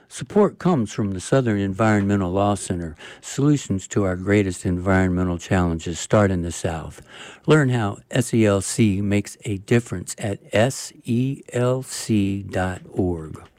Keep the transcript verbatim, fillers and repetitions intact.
Support comes from the Southern Environmental Law Center. Solutions to our greatest environmental challenges start in the South. Learn how S E L C makes a difference at S E L C dot org.